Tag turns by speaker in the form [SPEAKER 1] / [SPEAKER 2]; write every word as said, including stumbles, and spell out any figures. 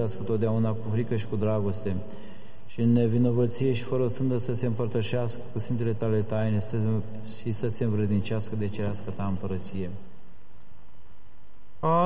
[SPEAKER 1] păzească totdeauna cu frică și cu dragoste și în nevinovăție și fără o sândă să se împărtășească cu Sfintele Tale taine și să se învrednicească de cerească Ta împărăție.